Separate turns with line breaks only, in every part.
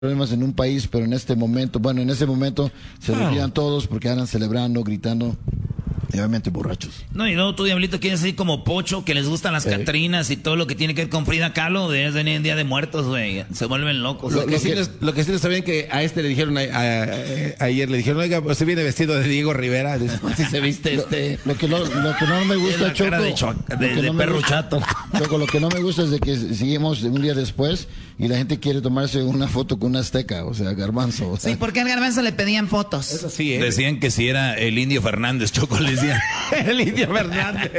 problemas en un país, pero en ese momento se olvidan todos porque andan celebrando, gritando, y obviamente borrachos.
No, y luego tú, Diablito, quieres ser como Pocho, que les gustan las Catrinas y todo lo que tiene que ver con Frida Kahlo, debes venir en Día de Muertos, güey. Se vuelven locos.
Lo que sí les está bien que a este le dijeron, ayer le dijeron, oiga, usted viene vestido de Diego Rivera.
Si se viste
Lo que no me gusta, Choco,
de perro chato.
Choco, lo que no me gusta es de que seguimos un día después y la gente quiere tomarse una foto con una azteca, o sea, Garbanzo. O sea.
Sí, porque al Garbanzo le pedían fotos.
Eso sí,
Decían que si era el Indio Fernández, Choco, le decían.
El Indio Fernández.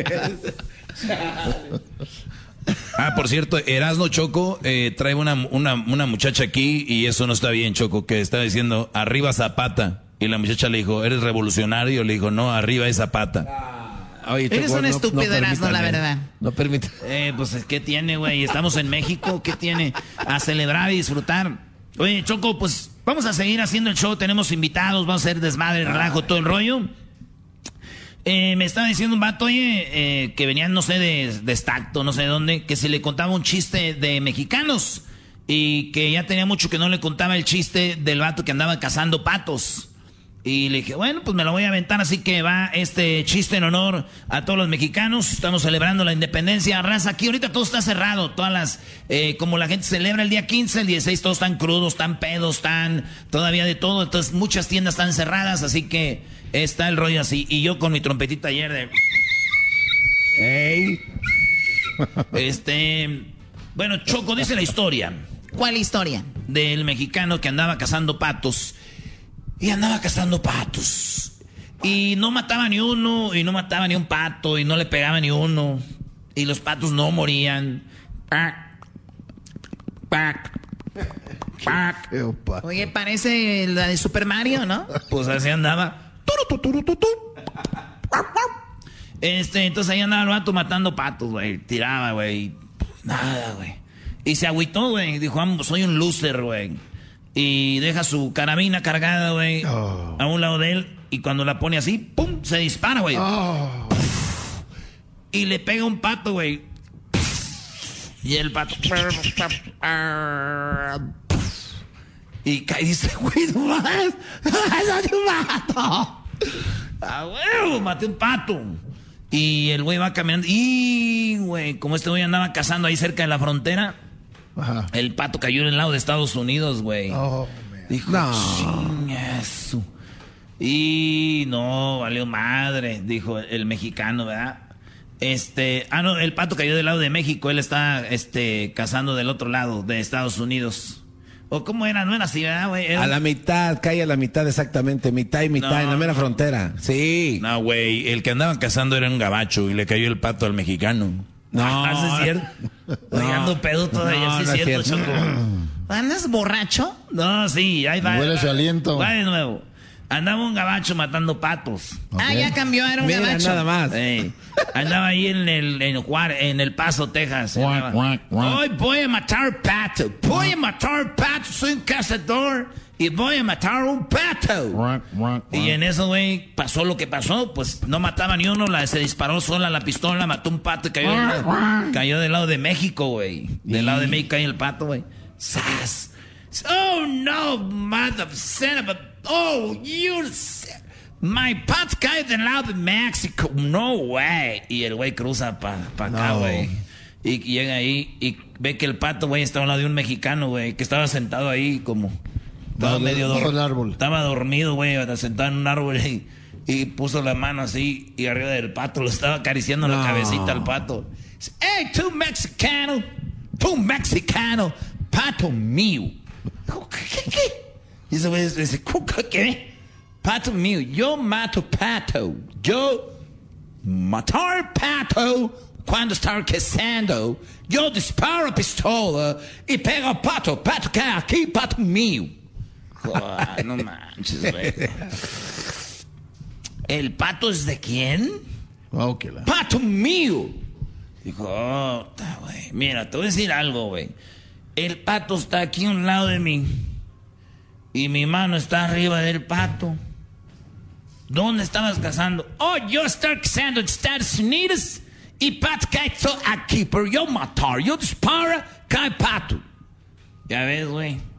Por cierto, Erasno, Choco, trae una muchacha aquí y eso no está bien, Choco, que está diciendo, arriba Zapata. Y la muchacha le dijo, ¿eres revolucionario? Le dijo, no, arriba es Zapata.
Oye, Choco,
eres un estúpido, Erasno, la verdad.
No permite.
Pues, ¿qué tiene, güey? Estamos en México, ¿qué tiene? A celebrar y disfrutar. Oye, Choco, pues vamos a seguir haciendo el show, tenemos invitados, vamos a hacer desmadre, relajo, todo el rollo. Me estaba diciendo un vato, oye, que venían, no sé, de Stacto, no sé de dónde, que se le contaba un chiste de mexicanos y que ya tenía mucho que no le contaba el chiste del vato que andaba cazando patos. Y le dije, bueno, pues me lo voy a aventar, así que va este chiste en honor a todos los mexicanos. Estamos celebrando la independencia, raza. Aquí ahorita todo está cerrado, todas las, como la gente celebra el día 15, el 16 todos están crudos, están pedos, están todavía de todo. Entonces muchas tiendas están cerradas, así que está el rollo así. Y yo con mi trompetita ayer de... Bueno, Choco, dice la historia.
¿Cuál historia?
Del mexicano que andaba cazando patos. Y andaba cazando patos. Y no mataba ni uno, y no mataba ni un pato, y no le pegaba ni uno. Y los patos no morían.
Oye, parece la de Super Mario, ¿no?
Pues así andaba. Entonces ahí andaba el vato matando patos, güey. Tiraba, güey. Nada, güey. Y se agüitó, güey. Dijo, soy un loser, güey. Y deja su carabina cargada, güey, a un lado de él. Y cuando la pone así, ¡pum! Se dispara, güey. Y le pega un pato, güey. Y el pato... Y cae y dice, güey, no mames. ¡Soy un pato! Güey, maté un pato. Y el güey va caminando. Y, güey, como este güey andaba cazando ahí cerca de la frontera... Ajá. El pato cayó en el lado de Estados Unidos, güey. Dijo, chingazo. Y no, valió madre, dijo el mexicano, ¿verdad? No, el pato cayó del lado de México, él está, cazando del otro lado de Estados Unidos. ¿O cómo era? No era así, ¿verdad, güey?
A la mitad, cae a la mitad exactamente, mitad y mitad, en la mera frontera. Sí.
No, güey, el que andaban cazando era un gabacho y le cayó el pato al mexicano.
No,
es cierto. Ando pedo todavía, sí es cierto, Choco.
¿Andas borracho?
No, sí, ahí va.
Huele su aliento.
Va de nuevo. Andaba un gabacho matando patos.
Okay. Ya cambió, era un gabacho.
Nada más.
Andaba ahí en El Paso, Texas. Hoy voy a matar pato. Voy a matar pato. Soy un cazador. Y voy a matar un pato. Y en eso, güey, pasó lo que pasó. Pues no mataba ni uno. Se disparó sola la pistola, mató un pato y cayó del lado de México, güey. Del lado de México cayó el pato, güey. ¡Sas! Oh, no, mother son of a... Oh, my pato cayó del lado de México. No, güey. Y el güey cruza pa acá, güey. Y llega ahí y ve que el pato, güey, estaba al lado de un mexicano, güey, que estaba sentado ahí como... Estaba medio dormido. Estaba dormido, güey, sentado en un árbol y puso la mano así y arriba del pato, lo estaba acariciando la cabecita al pato. ¡Hey, tú mexicano! ¡Pato mío! ¿Qué? Y ese güey dice, ¿qué? Pato mío, yo mato pato. Yo matar pato cuando estaba cazando. Yo disparo pistola y pego pato. Pato cae aquí, pato mío. No manches, güey. ¿El pato es de quién? Pato mío. Dijo, güey. Mira, te voy a decir algo, güey. El pato está aquí a un lado de mí. Y mi mano está arriba del pato. ¿Dónde estabas cazando? Yo estaba cazando en Estados Unidos. Y pato cae aquí. Pero yo matar. Yo disparo, cae pato. Ya ves, güey.